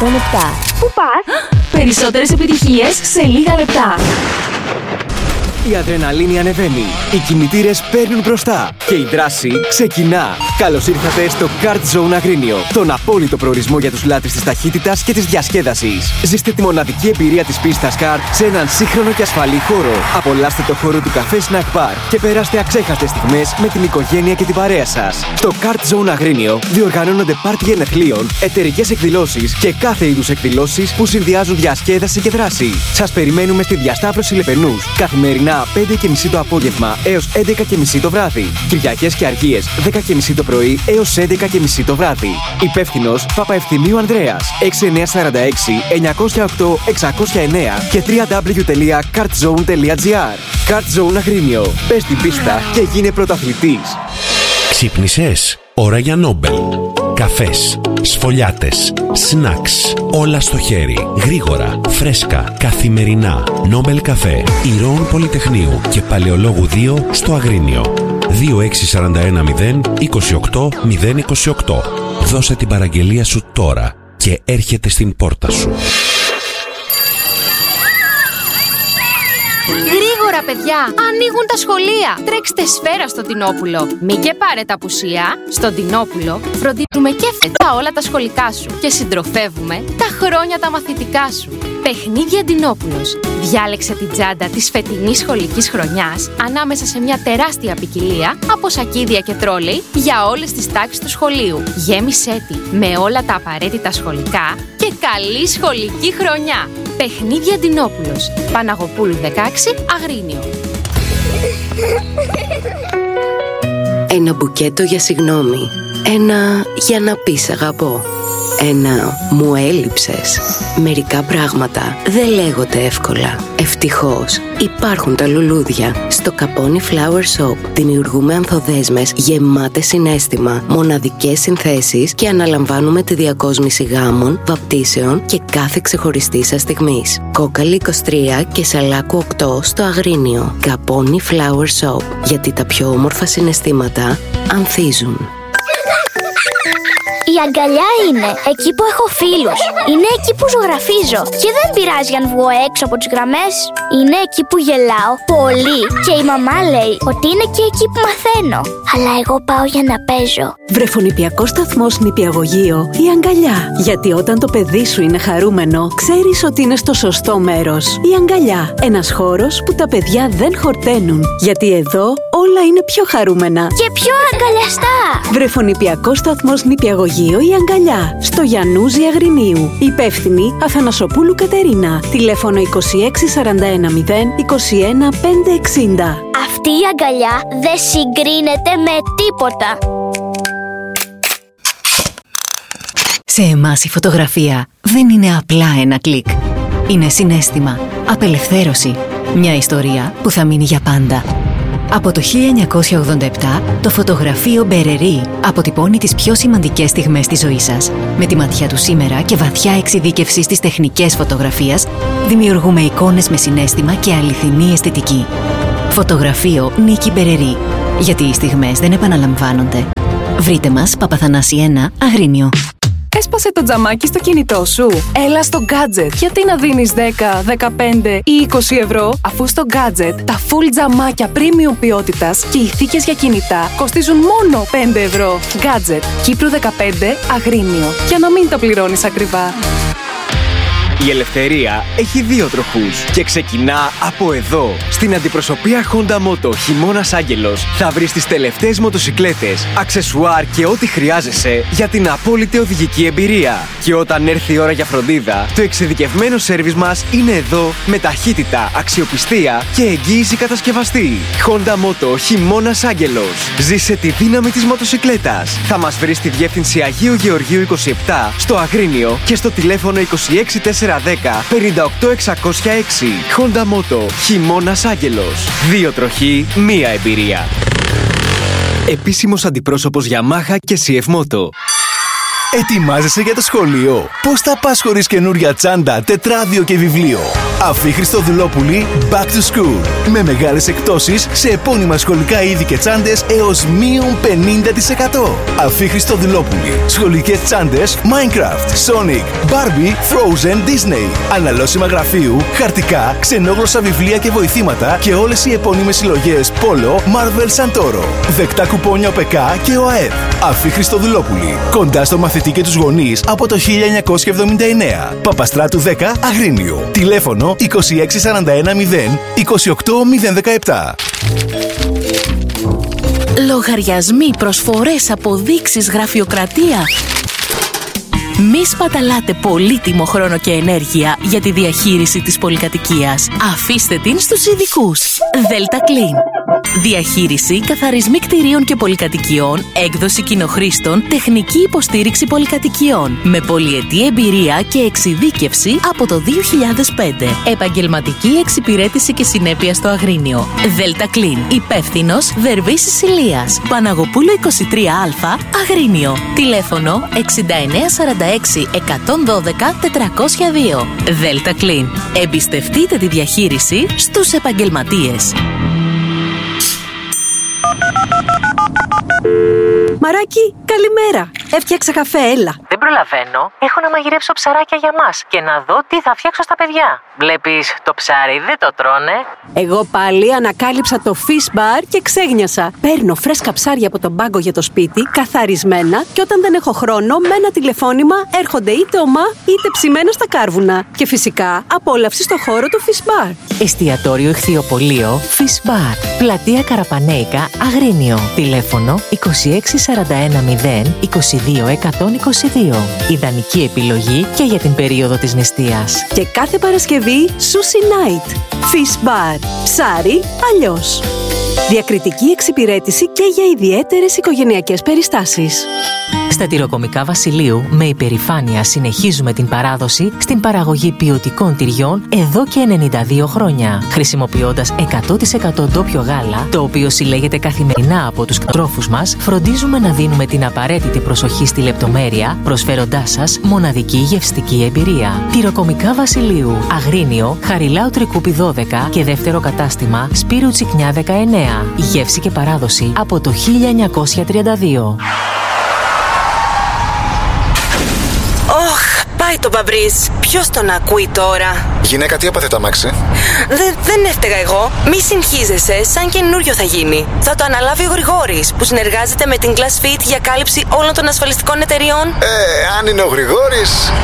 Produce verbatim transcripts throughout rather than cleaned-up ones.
εκατό επτά. Πού πας? Περισσότερες επιτυχίες σε λίγα λεπτά. Η αδρεναλίνη ανεβαίνει, οι κινητήρες παίρνουν μπροστά και η δράση ξεκινά. Καλώς ήρθατε στο Kart Zone Αγρίνιο, τον απόλυτο προορισμό για τους λάτρεις της ταχύτητας και της διασκέδασης. Ζήστε τη μοναδική εμπειρία της πίστας Kart σε έναν σύγχρονο και ασφαλή χώρο. Απολαύστε το χώρο του καφέ Snack Bar και περάστε αξέχαστες στιγμές με την οικογένεια και την παρέα σας. Στο Kart Zone Αγρίνιο διοργανώνονται πάρτι γενεθλίων, εταιρικές εκδηλώσεις και κάθε είδους εκδηλώσεις που συνδυάζουν διασκέδαση και δράση. Σας περιμένουμε στη διασταύρωση Λεπενούς καθημερινά πέντε και μισή το απόγευμα έως έντεκα και μισή το βράδυ. Κυριακές και Αργίες δέκα και μισή το πρωί έως έντεκα και μισή το βράδυ. Υπεύθυνος Παπαευθυμίου Ανδρέας έξι εννιά τέσσερα έξι εννιά μηδέν οκτώ έξι μηδέν εννιά και double-u double-u double-u τελεία kartzone τελεία gr. Kart Zone Αγρίνιο. Πες την πίστα και γίνε πρωταθλητής. Ξύπνησες? Ώρα για Νόμπελ. Καφές, σφολιάτες, σνακς, όλα στο χέρι, γρήγορα, φρέσκα, καθημερινά. Νόμπελ καφέ, Ηρώων Πολυτεχνείου και Παλαιολόγου δύο στο Αγρίνιο. δύο έξι τέσσερα ένα μηδέν είκοσι οκτώ μηδέν είκοσι οκτώ. Δώσε την παραγγελία σου τώρα και έρχεται στην πόρτα σου. Γρήγορα, παιδιά! Ανοίγουν τα σχολεία! Τρέξτε σφαίρα στο Τινόπουλο. Μην και πάρετε απουσία. Στον Τινόπουλο φροντίζουμε και φετά όλα τα σχολικά σου και συντροφεύουμε τα χρόνια τα μαθητικά σου. Παιχνίδια Τινόπουλος. Διάλεξε την τσάντα της φετινής σχολικής χρονιάς ανάμεσα σε μια τεράστια ποικιλία από σακίδια και τρόλεϊ για όλες τις τάξεις του σχολείου. Γέμισέ τη με όλα τα απαραίτητα σχολικά και καλή σχολική χρονιά. Παιχνίδια Τινόπουλος. Παναγοπούλου δεκαέξι, Αγρίνιο. Ένα μπουκέτο για συγγνώμη. Ένα για να πεις αγαπώ. Ένα μου έλειψες. Μερικά πράγματα δεν λέγονται εύκολα. Ευτυχώς υπάρχουν τα λουλούδια. Στο Καπόνι Flower Shop δημιουργούμε ανθοδέσμες γεμάτες συναίσθημα, μοναδικές συνθέσεις και αναλαμβάνουμε τη διακόσμηση γάμων, βαπτίσεων και κάθε ξεχωριστή σας στιγμής. Κόκαλη είκοσι τρία και Σαλάκου οκτώ στο Αγρίνιο. Καπόνι Flower Shop, γιατί τα πιο όμορφα συναισθήματα ανθίζουν. Η αγκαλιά είναι εκεί που έχω φίλους. Είναι εκεί που ζωγραφίζω και δεν πειράζει αν βγω έξω από τις γραμμές. Είναι εκεί που γελάω πολύ και η μαμά λέει ότι είναι και εκεί που μαθαίνω. Αλλά εγώ πάω για να παίζω. Βρεφονηπιακός σταθμός νηπιαγωγείο Η Αγκαλιά. Γιατί όταν το παιδί σου είναι χαρούμενο, ξέρεις ότι είναι στο σωστό μέρος. Η Αγκαλιά. Ένας χώρος που τα παιδιά δεν χορταίνουν. Γιατί εδώ όλα είναι πιο χαρούμενα και πιο αγκαλιαστά. Βρεφονηπιακός σταθμός νηπιαγωγείο Η Αγκαλιά, στο Γιαννούζι Αγρινίου. Υπεύθυνη Αθανασοπούλου Κατερίνα. Τηλέφωνο είκοσι έξι σαράντα ένα μηδέν είκοσι ένα πεντακόσια εξήντα. Αυτή η αγκαλιά δεν συγκρίνεται με τίποτα. Σε εμάς η φωτογραφία δεν είναι απλά ένα κλικ. Είναι συναίσθημα, απελευθέρωση, μια ιστορία που θα μείνει για πάντα. Από το χίλια εννιακόσια ογδόντα επτά, το φωτογραφείο Μπερερί αποτυπώνει τις πιο σημαντικές στιγμές της ζωής σας. Με τη ματιά του σήμερα και βαθιά εξειδίκευση στις τεχνικές φωτογραφίας, δημιουργούμε εικόνες με συναίσθημα και αληθινή αισθητική. Φωτογραφείο Νίκη Μπερερί. Γιατί οι στιγμές δεν επαναλαμβάνονται. Βρείτε μας Παπαθανάση ένα, Αγρίνιο. Έσπασε το τζαμάκι στο κινητό σου? Έλα στο Gadget. Γιατί να δίνεις δέκα, δεκαπέντε ή είκοσι ευρώ, αφού στο Gadget τα full τζαμάκια premium ποιότητας και οι θήκες για κινητά κοστίζουν μόνο πέντε ευρώ. Gadget, Κύπρου δεκαπέντε, Αγρίνιο. Για να μην τα πληρώνεις ακριβά. Η ελευθερία έχει δύο τροχούς και ξεκινά από εδώ. Στην αντιπροσωπεία Honda Moto Χειμώνας Άγγελος θα βρεις τις τελευταίες μοτοσικλέτες, αξεσουάρ και ό,τι χρειάζεσαι για την απόλυτη οδηγική εμπειρία. Και όταν έρθει η ώρα για φροντίδα, το εξειδικευμένο σέρβις μας είναι εδώ με ταχύτητα, αξιοπιστία και εγγύηση κατασκευαστή. Honda Moto Χειμώνας Άγγελος. Ζήσε τη δύναμη της μοτοσικλέτας. Θα μας βρεις στη διεύθυνση Αγίου Γεωργίου είκοσι επτά στο Αγρίνιο και στο τηλέφωνο είκοσι έξι τετρακόσια δέκα πενήντα οκτώ εξακόσια έξι. Honda Moto Χειμώνας Άγγελος. Δύο τροχοί, μία εμπειρία. Επίσημος αντιπρόσωπος Yamaha και σι εφ Moto. Ετοιμάζεσαι για το σχολείο? Πώς θα πας χωρίς καινούρια τσάντα, τετράδιο και βιβλίο? Αφή Χριστοδουλόπουλη Back to School. Με μεγάλες εκπτώσεις σε επώνυμα σχολικά είδη και τσάντες έως μείον πενήντα τοις εκατό. Αφή Χριστοδουλόπουλη. Σχολικές τσάντες Minecraft, Sonic, Barbie, Frozen, Disney. Αναλώσιμα γραφείου, χαρτικά, ξενόγλωσσα βιβλία και βοηθήματα και όλες οι επώνυμες συλλογές Polo, Marvel, Santoro. Δεκτά κουπόνια ΟΠΕΚΑ και ΟΑΕΔ. Αφή Χριστοδουλόπουλη. Κοντά στο μαθητή και τους γονείς από το χίλια εννιακόσια εβδομήντα εννέα. Παπαστράτου δέκα, Αγρίνιο. Τηλέφωνο είκοσι έξι σαράντα ένα μηδέν είκοσι οκτώ μηδέν δεκαεπτά. Λογαριασμοί, προσφορές, αποδείξεις, γραφειοκρατία. Μη σπαταλάτε πολύτιμο χρόνο και ενέργεια για τη διαχείριση της πολυκατοικίας. Αφήστε την στους ειδικούς. Delta Clean. Διαχείριση, καθαρισμοί κτηρίων και πολυκατοικιών, έκδοση κοινοχρήστων, τεχνική υποστήριξη πολυκατοικιών. Με πολυετή εμπειρία και εξειδίκευση από το δύο χιλιάδες πέντε. Επαγγελματική εξυπηρέτηση και συνέπεια στο Αγρίνιο. Delta Clean. Υπεύθυνος Δερβίσης Ηλίας. Παναγοπούλου είκοσι τρία Α, Αγρίνιο. Τηλέφωνο εξήντα εννέα σαράντα έξι εκατόν δώδεκα τετρακόσια δύο. Delta Clean. Εμπιστευτείτε τη διαχείριση στους επαγγελματίες. Μαράκι, καλημέρα. Έφτιαξα καφέ, έλα. Δεν προλαβαίνω. Έχω να μαγειρέψω ψαράκια για μας και να δω τι θα φτιάξω στα παιδιά. Βλέπεις, το ψάρι δεν το τρώνε. Εγώ πάλι ανακάλυψα το Fish Bar και ξέγνιασα. Παίρνω φρέσκα ψάρια από τον πάγκο για το σπίτι, καθαρισμένα, και όταν δεν έχω χρόνο, με ένα τηλεφώνημα έρχονται είτε ομά είτε ψημένα στα κάρβουνα. Και φυσικά απόλαυση στο χώρο του Fish Bar. Εστιατόριο Ηχθειοπωλείο Fish Bar. Πλατεία Καραπανέικα, Αγρίνιο. Τηλέφωνο είκοσι έξι σαράντα ένα μηδέν είκοσι δύο εκατόν είκοσι δύο. Ιδανική επιλογή και για την περίοδο της νηστείας. Και κάθε Παρασκευή Sushi Night. Fish Bar. Ψάρι αλλιώς. Διακριτική εξυπηρέτηση και για ιδιαίτερες οικογενειακές περιστάσεις. Στα τυροκομικά Βασιλείου, με υπερηφάνεια συνεχίζουμε την παράδοση στην παραγωγή ποιοτικών τυριών εδώ και ενενήντα δύο χρόνια. Χρησιμοποιώντας εκατό τοις εκατό ντόπιο γάλα, το οποίο συλλέγεται καθημερινά από τους κτρόφους μας, φροντίζουμε να δίνουμε την απαραίτητη προσοχή στη λεπτομέρεια, προσφέροντάς σας μοναδική γευστική εμπειρία. Τυροκομικά Βασιλείου, Αγρίνιο, Χαριλάου Τρικούπη δώδεκα και δεύτερο κατάστημα Σπύρου Τσικνιά δεκαεννέα. Γεύση και παράδοση από το χίλια εννιακόσια τριάντα δύο. Ωχ, πάει το μπαμπρίς. Ποιος τον ακούει τώρα? Γυναίκα, τι έπαθε το αμάξι? Δε, δεν έφταιγα εγώ. Μη συγχύζεσαι, σαν καινούριο θα γίνει. Θα το αναλάβει ο Γρηγόρης, που συνεργάζεται με την ClassFit για κάλυψη όλων των ασφαλιστικών εταιριών. Ε, αν είναι ο Γρηγόρης.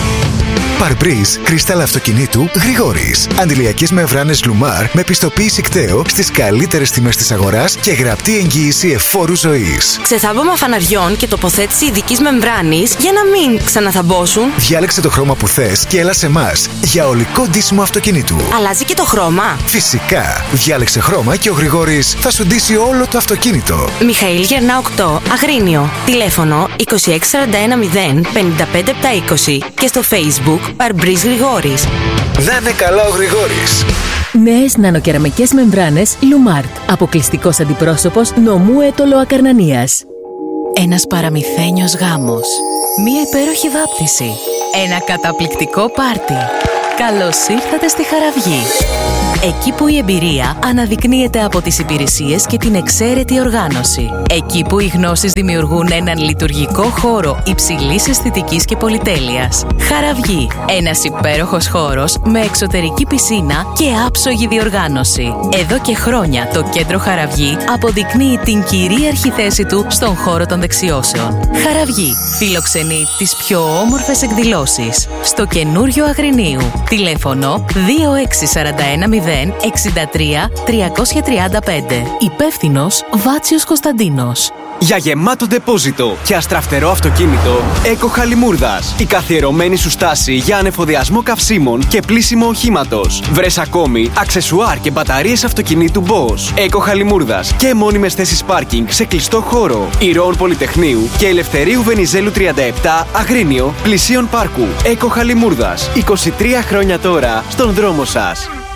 Παρμπρίζ, κρυστάλλα αυτοκινήτου Γρηγόρης. Αντιλιακές μεμβράνες Λουμάρ με πιστοποίηση κταίο στις καλύτερες τιμές της αγοράς και γραπτή εγγύηση εφόρου ζωής. Ξεθάμπαμα φαναριών και τοποθέτηση ειδικής μεμβράνης για να μην ξαναθαμπόσουν. Διάλεξε το χρώμα που θες και έλα σε εμάς για ολικό ντύσιμο αυτοκινήτου. Αλλάζει και το χρώμα? Φυσικά. Διάλεξε χρώμα και ο Γρηγόρης θα σου ντύσει όλο το αυτοκίνητο. Μιχαήλ Γερνά οκτώ, Αγρίνιο. Τηλέφωνο είκοσι έξι σαράντα ένα μηδέν πενήντα πέντε επτακόσια είκοσι και στο Facebook Παρμπρίζ Γρηγόρης. Να είναι καλά ο Γρηγόρης. Νέες νανοκεραμικές μεμβράνες Λουμάρτ. Αποκλειστικός αντιπρόσωπος νομού Έτολο Ακαρνανίας. Ένας παραμυθένιος γάμος. Μία υπέροχη βάπτιση. Ένα καταπληκτικό πάρτι. Καλώς ήρθατε στη Χαραυγή. Εκεί που η εμπειρία αναδεικνύεται από τις υπηρεσίες και την εξαίρετη οργάνωση. Εκεί που οι γνώσεις δημιουργούν έναν λειτουργικό χώρο υψηλής αισθητικής και πολυτέλειας. Χαραυγή. Ένας υπέροχος χώρος με εξωτερική πισίνα και άψογη διοργάνωση. Εδώ και χρόνια το κέντρο Χαραυγή αποδεικνύει την κυρίαρχη θέση του στον χώρο των δεξιώσεων. Χαραυγή. Φιλοξενεί τις πιο όμορφες εκδηλώσεις. Στο καινούριο Αγρινίου. Τηλέφωνο δύο έξι σαράντα ένα μηδέν εξήντα τρία τριακόσια τριάντα πέντε. Υπεύθυνος Βάτσιος Κωνσταντίνος. Για γεμάτο ντεπόζιτο και αστραφτερό αυτοκίνητο, Έκο Χαλιμούρδας. Η καθιερωμένη σου στάση για ανεφοδιασμό καυσίμων και πλύσιμο οχήματος. Βρες ακόμη αξεσουάρ και μπαταρίες αυτοκινήτου Bosch. Έκο Χαλιμούρδας και μόνιμες θέσεις πάρκινγκ σε κλειστό χώρο. Ηρώων Πολυτεχνείου και Ελευθερίου Βενιζέλου τριάντα επτά, Αγρίνιο, πλησίον πάρκου. Έκο Χαλιμούρδας. είκοσι τρία χρόνια τώρα στον δρόμο σας.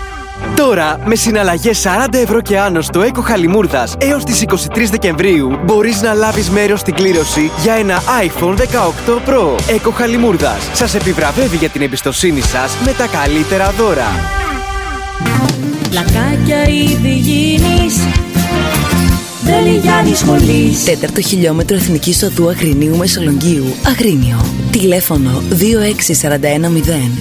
Τώρα, με συναλλαγές σαράντα ευρώ και άνω στο Έκο Χαλιμούρδας έως τις είκοσι τρεις Δεκεμβρίου, μπορείς να λάβεις μέρος στην κλήρωση για ένα iPhone δεκαοκτώ Pro. Έκο Χαλιμούρδας σας επιβραβεύει για την εμπιστοσύνη σας με τα καλύτερα δώρα. Πλακάκια ήδη γίνεις, δεν λυγιάνει σχολής. Τέταρτο χιλιόμετρο Εθνικής Οδού Αγρινίου Μεσολογγίου. Αγρίνιο. Τηλέφωνο δύο έξι τέσσερα ένα μηδέν